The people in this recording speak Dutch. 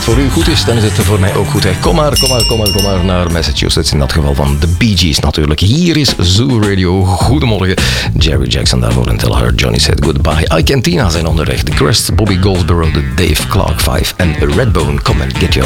het voor u goed is, dan is het voor mij ook goed. Hè. Kom maar naar Massachusetts. In dat geval van de Bee Gees natuurlijk. Hier is Zoo Radio. Goedemorgen. Jerry Jackson daarvoor en Tell Her Johnny Said Goodbye. Ike en Tina zijn onderweg. The Crest, Bobby Goldsboro, de Dave Clark 5 en Redbone. Come and get your